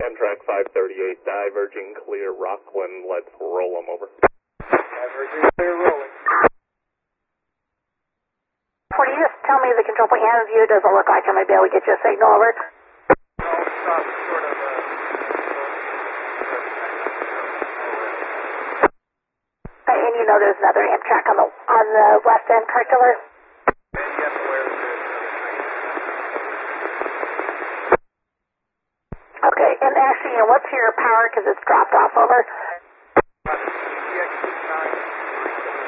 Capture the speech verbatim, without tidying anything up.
Amtrak five thirty-eight, diverging clear Rockland, let's roll them over. Diverging clear, rolling. Can you just tell me the control point you have in view? It doesn't look like I might be able to get you a signal over. No, stop, sort of, uh, And you know there's another Amtrak on the, on the west end, correct, over? yes, where is it? Okay, and actually, you know, what's your power? Because it's dropped off over. G X nine.